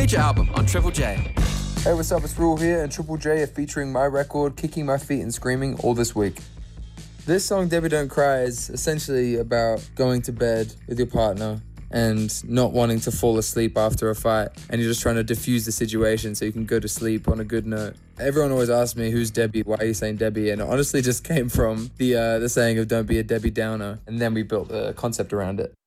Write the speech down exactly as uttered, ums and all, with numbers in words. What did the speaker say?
feature album on Triple J. Hey, what's up? It's Rule here, and Triple J are featuring my record, Kicking My Feet and Screaming, all this week. This song, Debbie Don't Cry, is essentially about going to bed with your partner and not wanting to fall asleep after a fight, and you're just trying to diffuse the situation so you can go to sleep on a good note. Everyone always asks me, who's Debbie? Why are you saying Debbie? And it honestly just came from the uh, the saying of don't be a Debbie Downer, and then we built the concept around it.